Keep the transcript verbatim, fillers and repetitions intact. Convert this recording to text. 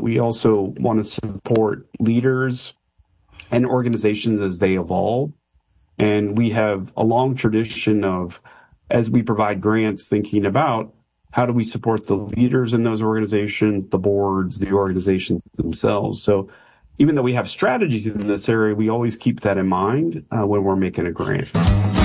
we also want to support leaders and organizations as they evolve. And we have a long tradition of, as we provide grants, thinking about how do we support the leaders in those organizations, the boards, the organizations themselves. So even though we have strategies in this area, we always keep that in mind uh, when we're making a grant.